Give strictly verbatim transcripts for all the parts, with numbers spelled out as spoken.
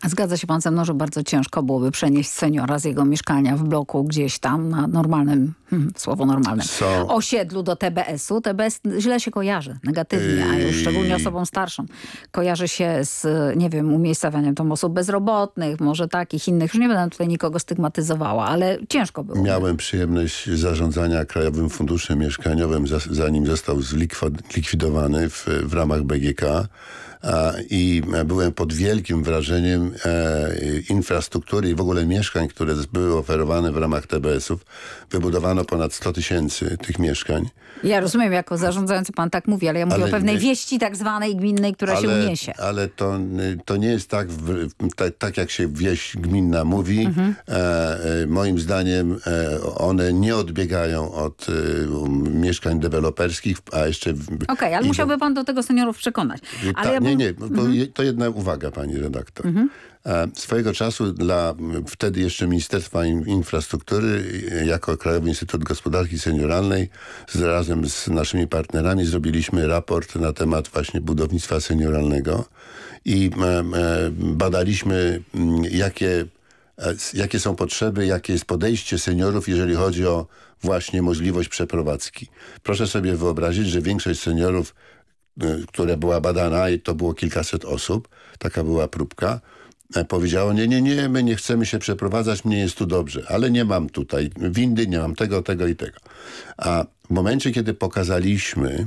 A zgadza się pan ze mną, że bardzo ciężko byłoby przenieść seniora z jego mieszkania w bloku gdzieś tam na normalnym, hmm, słowo normalnym, Są... osiedlu do T B S u. T B S źle się kojarzy, negatywnie, a już szczególnie osobom starszym. Kojarzy się z, nie wiem, umiejscawianiem tam osób bezrobotnych, może takich innych. Już nie będę tutaj nikogo stygmatyzowała, ale ciężko było. Miałem przyjemność zarządzania Krajowym Funduszem Mieszkaniowym, zanim został zlikwidowany w, w ramach B G K. I byłem pod wielkim wrażeniem e, infrastruktury i w ogóle mieszkań, które były oferowane w ramach T B S ów. Wybudowano ponad sto tysięcy tych mieszkań. Ja rozumiem, jako zarządzający pan tak mówi, ale ja mówię ale, o pewnej wieści tak zwanej gminnej, która ale, się uniesie. Ale to, to nie jest tak, w, tak, tak jak się wieś gminna mówi. Mhm. E, e, moim zdaniem e, one nie odbiegają od e, mieszkań deweloperskich, a jeszcze... Okej, okay, ale musiałby pan do tego seniorów przekonać. Ale ta, ja nie, bym... nie, to, mhm. to jedna uwaga, pani redaktor. Mhm. Swojego czasu dla wtedy jeszcze Ministerstwa Infrastruktury jako Krajowy Instytut Gospodarki Senioralnej z, razem z naszymi partnerami zrobiliśmy raport na temat właśnie budownictwa senioralnego i e, e, badaliśmy jakie, e, jakie są potrzeby, jakie jest podejście seniorów, jeżeli chodzi o właśnie możliwość przeprowadzki. Proszę sobie wyobrazić, że większość seniorów, która była badana, i to było kilkaset osób, taka była próbka, powiedziało, nie, nie, nie, my nie chcemy się przeprowadzać, mnie jest tu dobrze, ale nie mam tutaj windy, nie mam tego, tego i tego. A w momencie, kiedy pokazaliśmy,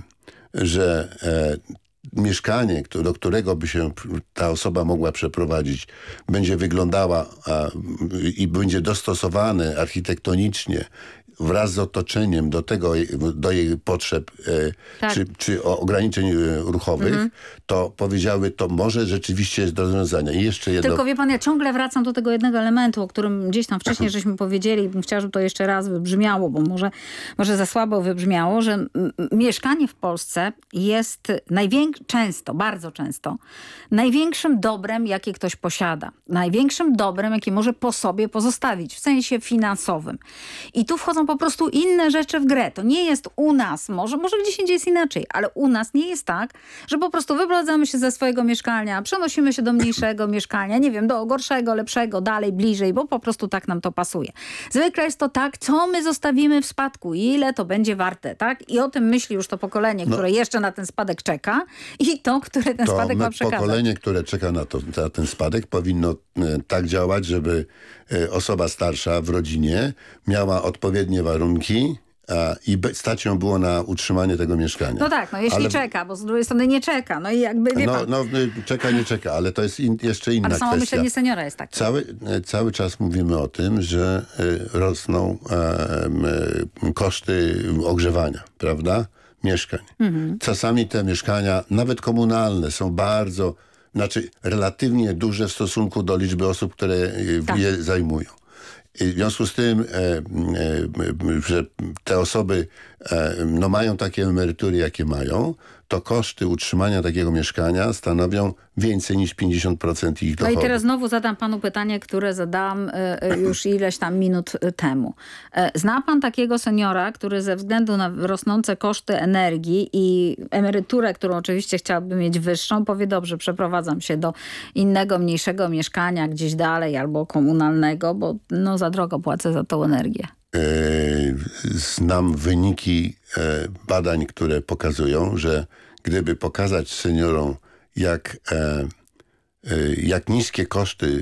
że e, mieszkanie, do którego by się ta osoba mogła przeprowadzić, będzie wyglądała a, i będzie dostosowane architektonicznie wraz z otoczeniem do tego, do jej potrzeb e, tak. czy, czy ograniczeń ruchowych, mhm. to powiedziały, to może rzeczywiście jest do rozwiązania. I jeszcze jedno... Tylko wie pan, ja ciągle wracam do tego jednego elementu, o którym gdzieś tam wcześniej żeśmy powiedzieli i bym chciała, żeby to jeszcze raz wybrzmiało, bo może, może za słabo wybrzmiało, że mieszkanie w Polsce jest najwięk- często, bardzo często, największym dobrem, jakie ktoś posiada. Największym dobrem, jakie może po sobie pozostawić, w sensie finansowym. I tu wchodzą po prostu inne rzeczy w grę. To nie jest u nas, może, może gdzieś indziej jest inaczej, ale u nas nie jest tak, że po prostu wyprowadzamy się ze swojego mieszkania, przenosimy się do mniejszego mieszkania, nie wiem, do gorszego, lepszego, dalej, bliżej, bo po prostu tak nam to pasuje. Zwykle jest to tak, co my zostawimy w spadku i ile to będzie warte, tak? I o tym myśli już to pokolenie, no, które jeszcze na ten spadek czeka i to, które ten to spadek ma przekazać. Pokolenie, które czeka na, to, na ten spadek, powinno e, tak działać, żeby e, osoba starsza w rodzinie miała odpowiednie warunki a, i be, stać ją było na utrzymanie tego mieszkania. No tak, no jeśli ale... czeka, bo z drugiej strony nie czeka. No i jakby, wie no, pan... no czeka, nie czeka, ale to jest in, jeszcze inna ale kwestia. Ale samo myślenie seniora jest takie. Cały, cały czas mówimy o tym, że y, rosną y, y, koszty ogrzewania, prawda? Mieszkań. Mhm. Czasami te mieszkania, nawet komunalne, są bardzo, znaczy relatywnie duże w stosunku do liczby osób, które y, tak. je zajmują. I w związku z tym, e, e, że te osoby e, no mają takie emerytury, jakie mają, to koszty utrzymania takiego mieszkania stanowią więcej niż pięćdziesiąt procent ich dochodu. No i teraz znowu zadam panu pytanie, które zadałam e, już ileś tam minut temu. E, zna pan takiego seniora, który ze względu na rosnące koszty energii i emeryturę, którą oczywiście chciałby mieć wyższą, powie, dobrze, przeprowadzam się do innego, mniejszego mieszkania gdzieś dalej albo komunalnego, bo no za drogo płacę za tą energię. Znam wyniki badań, które pokazują, że gdyby pokazać seniorom, jak, jak niskie koszty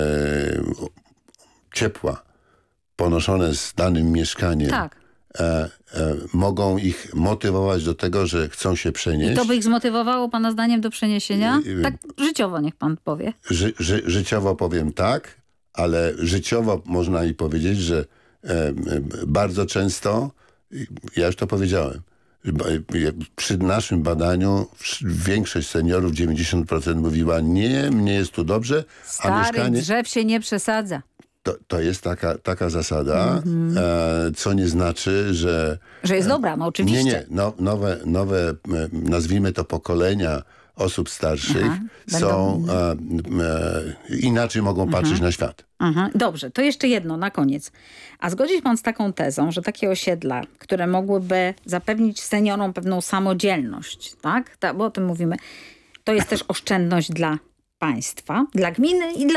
ciepła ponoszone z danym mieszkaniem tak. mogą ich motywować do tego, że chcą się przenieść. I to by ich zmotywowało pana zdaniem do przeniesienia? Tak życiowo niech pan powie. Ży, ży, życiowo powiem tak, ale życiowo można i powiedzieć, że bardzo często, ja już to powiedziałem, przy naszym badaniu większość seniorów, dziewięćdziesiąt procent mówiła, nie, mnie jest tu dobrze, Stary a mieszkanie... drzew się nie przesadza. To, to jest taka, taka zasada, mm-hmm. e, co nie znaczy, że... Że jest dobra, no oczywiście. Nie, nie, no, nowe, nowe, nazwijmy to pokolenia osób starszych Aha, są e, e, inaczej mogą Aha. patrzeć na świat. Aha. Dobrze, to jeszcze jedno na koniec. A zgodzi pan z taką tezą, że takie osiedla, które mogłyby zapewnić seniorom pewną samodzielność, tak? Ta, bo o tym mówimy, to jest też oszczędność dla państwa, dla gminy i dla